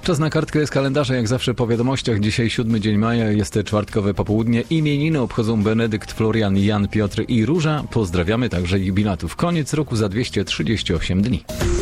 Czas na kartkę z kalendarza, jak zawsze po wiadomościach. Dzisiaj 7 dzień maja, jest czwartkowe popołudnie. Imieniny obchodzą Benedykt, Florian, Jan, Piotr i Róża. Pozdrawiamy także jubilatów. Koniec roku za 238 dni.